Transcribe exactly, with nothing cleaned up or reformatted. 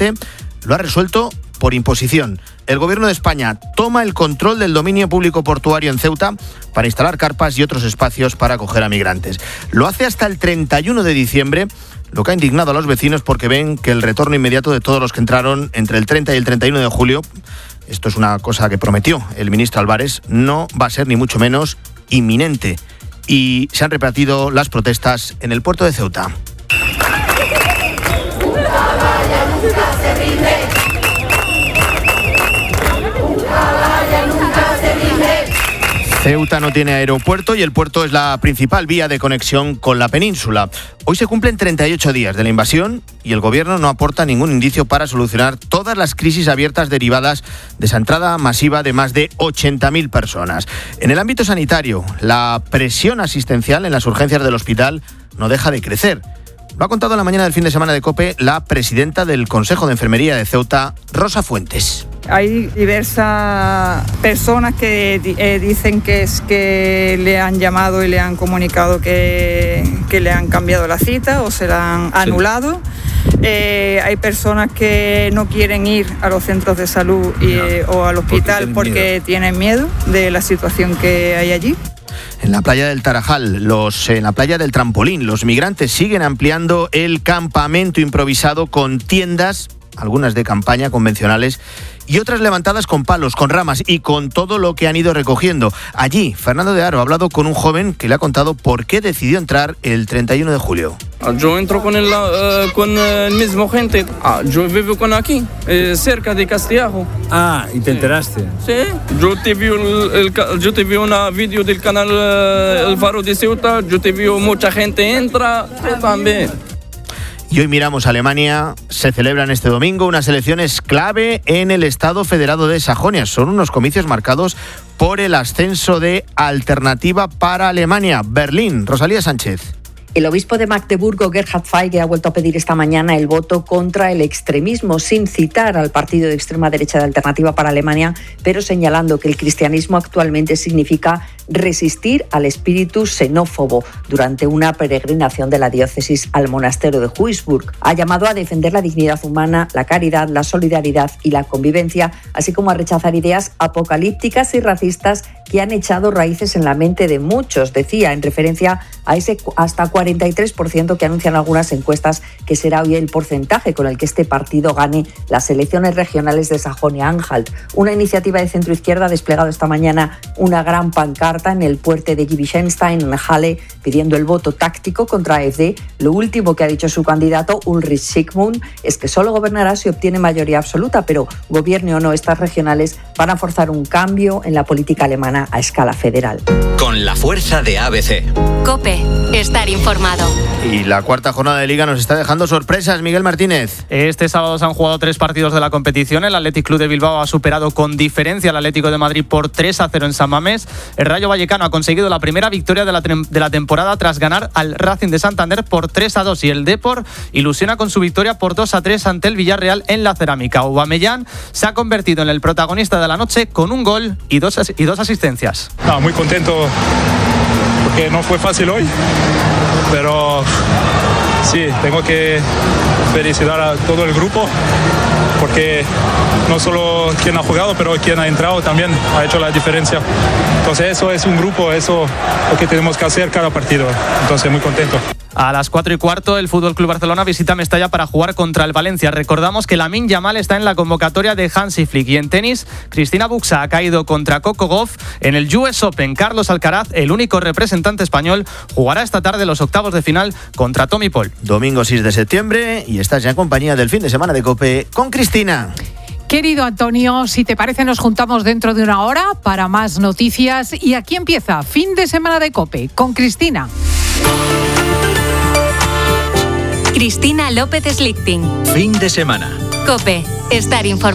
este lo ha resuelto por imposición. El Gobierno de España toma el control del dominio público portuario en Ceuta para instalar carpas y otros espacios para acoger a migrantes. Lo hace hasta el treinta y uno de diciembre, lo que ha indignado a los vecinos porque ven que el retorno inmediato de todos los que entraron entre el treinta y el treinta y uno de julio, esto es una cosa que prometió el ministro Álvarez, no va a ser ni mucho menos inminente. Y se han repartido las protestas en el puerto de Ceuta. Ceuta no tiene aeropuerto y el puerto es la principal vía de conexión con la península. Hoy se cumplen treinta y ocho días de la invasión y el gobierno no aporta ningún indicio para solucionar todas las crisis abiertas derivadas de esa entrada masiva de más de ochenta mil personas. En el ámbito sanitario, la presión asistencial en las urgencias del hospital no deja de crecer. Lo ha contado en la mañana del fin de semana de COPE la presidenta del Consejo de Enfermería de Ceuta, Rosa Fuentes. Hay diversas personas que eh, dicen que es que le han llamado y le han comunicado que, que le han cambiado la cita o se la han anulado. Sí. Eh, hay personas que no quieren ir a los centros de salud y, no, eh, o al hospital porque, tienen, porque tienen miedo de la situación que hay allí. En la playa del Tarajal, los, en la playa del Trampolín, los migrantes siguen ampliando el campamento improvisado con tiendas, algunas de campaña convencionales y otras levantadas con palos, con ramas y con todo lo que han ido recogiendo. Allí, Fernando de Aro ha hablado con un joven que le ha contado por qué decidió entrar el treinta y uno de julio. Yo entro con el, uh, con el mismo gente. Ah, yo vivo con aquí, eh, cerca de Castellajo. Ah, ¿y te enteraste? Sí, yo te vi, el, el, yo te vi una vídeo del canal uh, El Faro de Ceuta. Yo te vi mucha gente entra, yo también. Y hoy miramos a Alemania. Se celebran este domingo unas elecciones clave en el Estado Federado de Sajonia. Son unos comicios marcados por el ascenso de Alternativa para Alemania. Berlín, Rosalía Sánchez. El obispo de Magdeburgo, Gerhard Feige, ha vuelto a pedir esta mañana el voto contra el extremismo, sin citar al partido de extrema derecha de Alternativa para Alemania, pero señalando que el cristianismo actualmente significa resistir al espíritu xenófobo durante una peregrinación de la diócesis al monasterio de Huisburg. Ha llamado a defender la dignidad humana, la caridad, la solidaridad y la convivencia, así como a rechazar ideas apocalípticas y racistas que han echado raíces en la mente de muchos, decía, en referencia a ese hasta cuarenta y tres por ciento que anuncian algunas encuestas que será hoy el porcentaje con el que este partido gane las elecciones regionales de Sajonia-Anhalt. Una iniciativa de centroizquierda ha desplegado esta mañana una gran pancarta en el puerto de Giebichenstein, en Halle, pidiendo el voto táctico contra A F D. Lo último que ha dicho su candidato, Ulrich Sigmund, es que solo gobernará si obtiene mayoría absoluta, pero gobierne o no, estas regionales van a forzar un cambio en la política alemana a escala federal. Con la fuerza de A B C. COPE. Estar informado. Y la cuarta jornada de Liga nos está dejando sorpresas, Miguel Martínez. Este sábado se han jugado tres partidos de la competición. El Athletic Club de Bilbao ha superado con diferencia al Atlético de Madrid por tres a cero en San Mamés. El Rayo Vallecano ha conseguido la primera victoria de la, de la temporada tras ganar al Racing de Santander por tres a dos. Y el Depor ilusiona con su victoria por dos a tres ante el Villarreal en la Cerámica. Aubameyang se ha convertido en el protagonista de la noche con un gol y dos, y dos asistencias. No, muy contento porque no fue fácil hoy, pero sí, tengo que felicitar a todo el grupo porque no solo quien ha jugado, pero quien ha entrado también ha hecho la diferencia. Entonces eso es un grupo, eso es lo que tenemos que hacer cada partido. Entonces muy contento. A las cuatro y cuarto, el Fútbol Club Barcelona visita Mestalla para jugar contra el Valencia. Recordamos que Lamine Yamal está en la convocatoria de Hansi Flick. Y en tenis, Cristina Buxa ha caído contra Coco Gauff. En el U S Open, Carlos Alcaraz, el único representante español, jugará esta tarde los octavos de final contra Tommy Paul. Domingo seis de septiembre y estás ya en compañía del fin de semana de COPE con Cristina. Querido Antonio, si te parece nos juntamos dentro de una hora para más noticias. Y aquí empieza Fin de Semana de COPE con Cristina. Cristina López Slichting. Fin de semana. COPE. Estar informado.